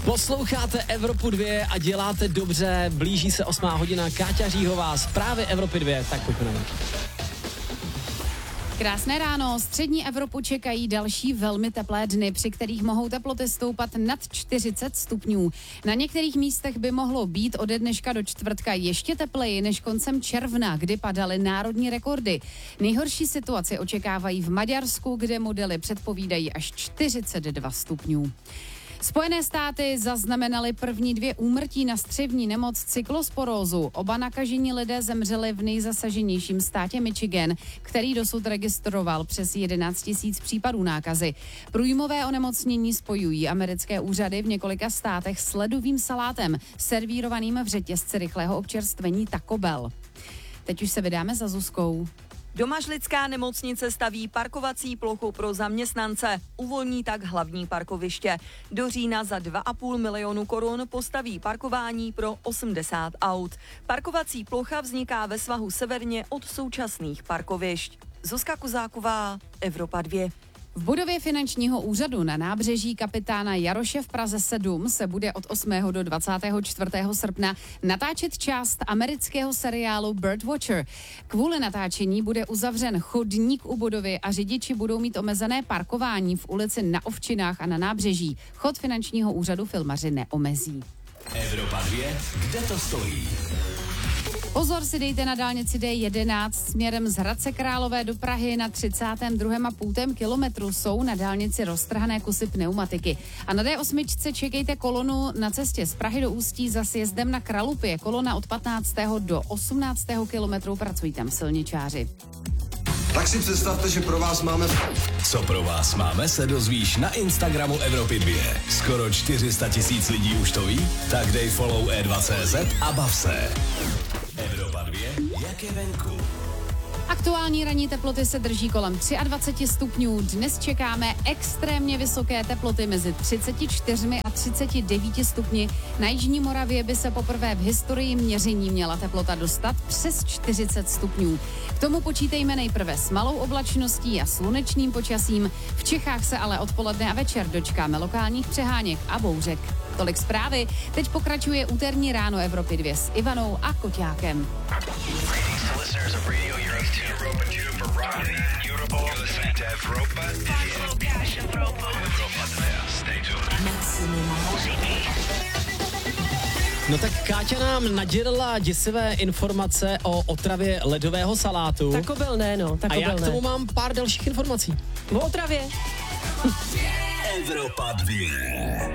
Posloucháte Evropu 2 a děláte dobře, blíží se 8 hodina, Káťa Říhová, zprávy Evropy 2, tak pojďme na to. Krásné ráno, střední Evropu čekají další velmi teplé dny, při kterých mohou teploty stoupat nad 40 stupňů. Na některých místech by mohlo být ode dneška do čtvrtka ještě tepleji než koncem června, kdy padaly národní rekordy. Nejhorší situaci očekávají v Maďarsku, kde modely předpovídají až 42 stupňů. Spojené státy zaznamenaly první 2 úmrtí na střevní nemoc cyklosporózu. Oba nakažení lidé zemřeli v nejzasaženějším státě Michigan, který dosud registroval přes 11 000 případů nákazy. Průjmové onemocnění spojují americké úřady v několika státech s ledovým salátem, servírovaným v řetězci rychlého občerstvení Taco Bell. Teď už se vydáme za Zuzkou. Domažlická nemocnice staví parkovací plochu pro zaměstnance. Uvolní tak hlavní parkoviště. Do října za 2,5 milionu korun postaví parkování pro 80 aut. Parkovací plocha vzniká ve svahu severně od současných parkovišť. Zuzka Kuzáková, Evropa 2. V budově finančního úřadu na nábřeží Kapitána Jaroše v Praze 7 se bude od 8. do 24. srpna natáčet část amerického seriálu Birdwatcher. Kvůli natáčení bude uzavřen chodník u budovy a řidiči budou mít omezené parkování v ulici Na Ovčinách a na nábřeží. Chod finančního úřadu filmaři neomezí. Evropa 2, kde to stojí? Pozor si dejte na dálnici D11 směrem z Hradce Králové do Prahy na 32,5 kilometru jsou na dálnici roztrhané kusy pneumatiky. A na D8 čekejte kolonu na cestě z Prahy do Ústí za sjezdem na Kralupy. Kolona od 15. do 18. kilometru, pracují tam silničáři. Tak si představte, že pro vás máme... Co pro vás máme, se dozvíš na Instagramu Evropy 2. Skoro 400 000 lidí už to ví? Tak dej follow E2CZ a bav se. Evropa 2, jak je venku? Aktuální ranní teploty se drží kolem 23 stupňů. Dnes čekáme extrémně vysoké teploty mezi 34 a 39 stupni. Na jižní Moravě by se poprvé v historii měření měla teplota dostat přes 40 stupňů. K tomu počítejme nejprve s malou oblačností a slunečným počasím. V Čechách se ale odpoledne a večer dočkáme lokálních přeháněk a bouřek. Tolik zprávy. Teď pokračuje úterní ráno Evropy 2 s Ivanou a Koťákem. No tak Káťa nám nadělila děsivé informace o otravě ledového salátu. Taco Bell ne, no. A já k tomu mám pár dalších informací. O otravě. Evropa 2.